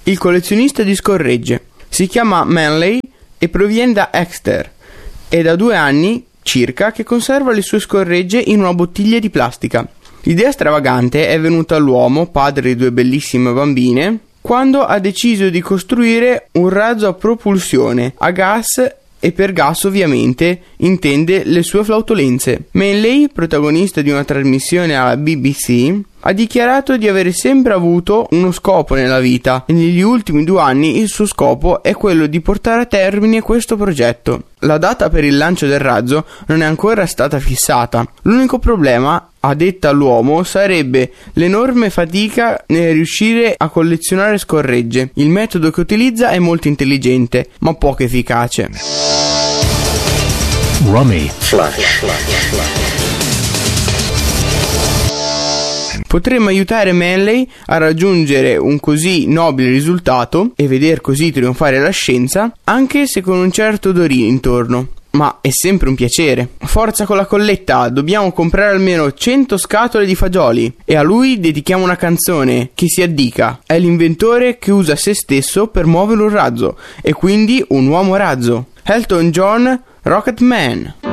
il collezionista di scorregge. Si chiama Manley e proviene da Exeter. È da 2 anni circa che conserva le sue scorregge in una bottiglia di plastica. L'idea stravagante è venuta all'uomo, padre di 2 bellissime bambine, quando ha deciso di costruire un razzo a propulsione a gas, e per gas ovviamente intende le sue flautolenze. Manley, protagonista di una trasmissione alla BBC, ha dichiarato di avere sempre avuto uno scopo nella vita e negli ultimi 2 anni il suo scopo è quello di portare a termine questo progetto. La data per il lancio del razzo non è ancora stata fissata. L'unico problema, a detta l'uomo, sarebbe l'enorme fatica nel riuscire a collezionare scorregge. Il metodo che utilizza è molto intelligente, ma poco efficace. Rummy Flash. Potremmo aiutare Manley a raggiungere un così nobile risultato e veder così trionfare la scienza, anche se con un certo odorino intorno. Ma è sempre un piacere. Forza con la colletta, dobbiamo comprare almeno 100 scatole di fagioli. E a lui dedichiamo una canzone che si addica. È l'inventore che usa se stesso per muovere un razzo, e quindi un uomo razzo. Elton John, Rocket Man.